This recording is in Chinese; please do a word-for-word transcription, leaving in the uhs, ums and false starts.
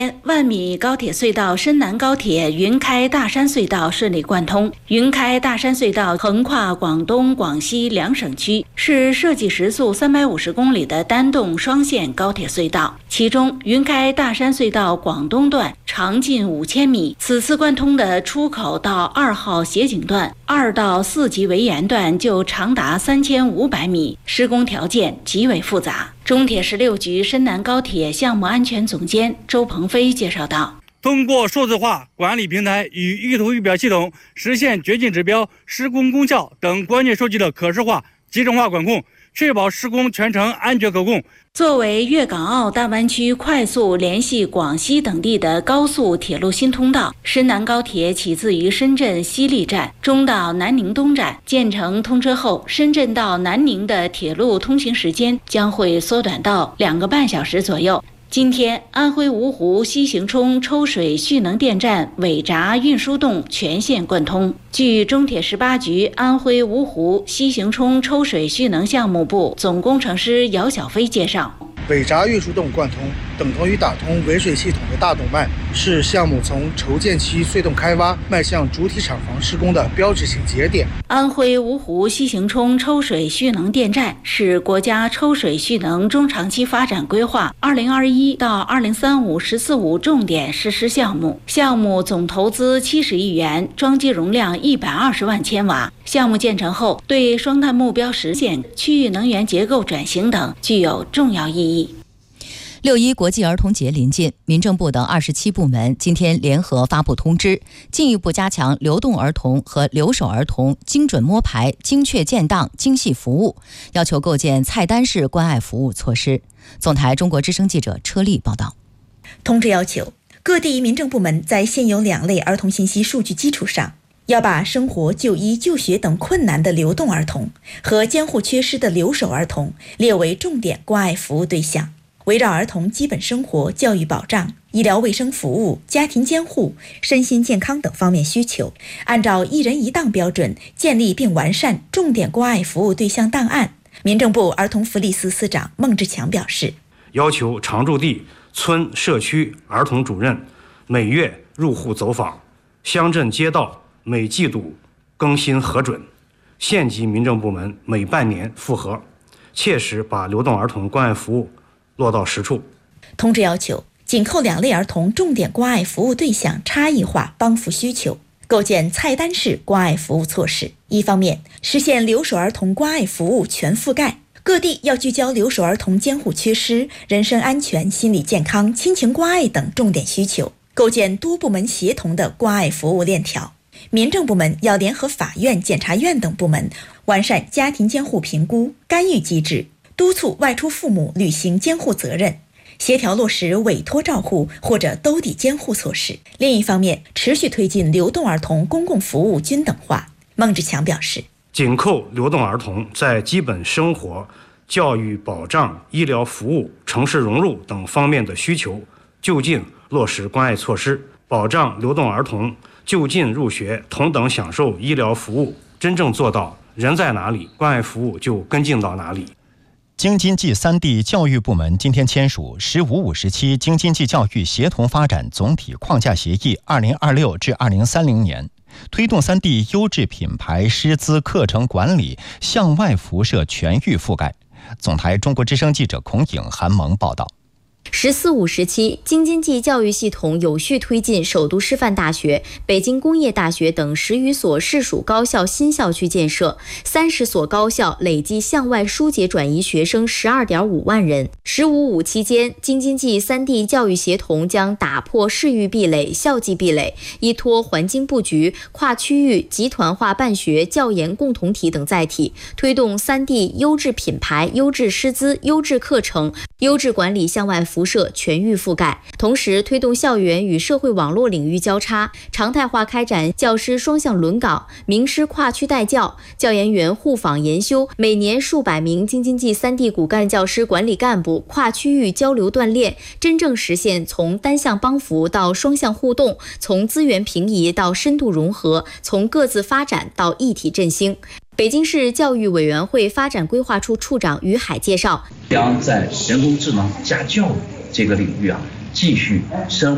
万米高铁隧道深南高铁云开大山隧道顺利贯通。云开大山隧道横跨广东、广西两省区，是设计时速三百五十公里的单洞双线高铁隧道。其中，云开大山隧道广东段长近五千米，此次贯通的出口到二号斜井段、二到四级围沿段就长达三千五百米，施工条件极为复杂。中铁十六局深南高铁项目安全总监周鹏飞介绍道： 通过数字化管理平台与预图预表系统，实现掘进指标、施工功效等关键数据的可视化、集成化管控，确保施工全程安全可控。 作为粤港澳大湾区快速联系广西等地的高速铁路新通道，深南高铁起自于深圳西丽站，中到南宁东站。建成通车后，深圳到南宁的铁路通行时间将会缩短到两个半小时左右。今天，安徽芜湖西行冲抽水蓄能电站尾闸运输洞全线贯通。据中铁十八局安徽芜湖西行冲抽水蓄能项目部总工程师姚小飞介绍， 尾闸运输洞贯通等同于打通尾水系统的大动脉，是项目从筹建期隧洞开挖迈向主体厂房施工的标志性节点。 安徽芜湖西行冲抽水蓄能电站是国家抽水蓄能中长期发展规划二零二一到二零三五“十四五”重点实施项目，项目总投资七十亿元，装机容量一百二十万千瓦。项目建成后，对双碳目标实现、区域能源结构转型等具有重要意义。 六一国际儿童节临近，民政部等二十七部门今天联合发布通知，进一步加强流动儿童和留守儿童精准摸排、精确建档、精细服务，要求构建菜单式关爱服务措施。总台中国之声记者车丽报道。 通知要求，各地民政部门在现有两类儿童信息数据基础上，要把生活、就医、就学等困难的流动儿童和监护缺失的留守儿童列为重点关爱服务对象。围绕儿童基本生活、教育保障、医疗卫生服务、家庭监护、身心健康等方面需求，按照一人一档标准建立并完善重点关爱服务对象档案。民政部儿童福利司司长孟志强表示， 要求常住地、村、社区儿童主任每月入户走访，乡镇街道每季度更新核准，县级民政部门每半年复核，切实把流动儿童关爱服务落到实处。 通知要求，紧扣两类儿童重点关爱服务对象差异化帮扶需求，构建菜单式关爱服务措施。一方面，实现留守儿童关爱服务全覆盖，各地要聚焦留守儿童监护缺失、人身安全、心理健康、亲情关爱等重点需求，构建多部门协同的关爱服务链条。民政部门要联合法院、检察院等部门，完善家庭监护评估、干预机制，督促外出父母履行监护责任，协调落实委托照护或者兜底监护措施。另一方面，持续推进流动儿童公共服务均等化。孟志强表示， 紧扣流动儿童在基本生活、教育保障、医疗服务、城市融入等方面的需求，就近落实关爱措施，保障流动儿童就近入学、同等享受医疗服务，真正做到人在哪里，关爱服务就跟进到哪里。 京津冀三地教育部门今天签署“十五五”时期京津冀教育协同发展总体框架协议（二零二六至二零三零年），推动三地优质品牌师资课程管理向外辐射全域覆盖。总台中国之声记者孔颖、韩萌报道。 十四五时期，京津冀教育系统有序推进首都师范大学、北京工业大学等十余所市属高校新校区建设，三十所高校累计向外疏解转移学生十二点五万人。十五五期间，京津冀三地教育协同将打破市域壁垒、校际壁垒，依托环境布局、跨区域、集团化办学、教研共同体等载体，推动三地优质品牌、优质师资、优质课程、优质管理向外辐射全域覆盖，同时推动校园与社会网络领域交叉，常态化开展教师双向轮岗、名师跨区带教、教研员互访研修，每年数百名京津冀三地骨干教师管理干部跨区域交流锻炼，真正实现从单向帮扶到双向互动，从资源平移到深度融合，从各自发展到一体振兴。北京市教育委员会发展规划处处长于海介绍， 将在人工智能加教育这个领域啊，继续深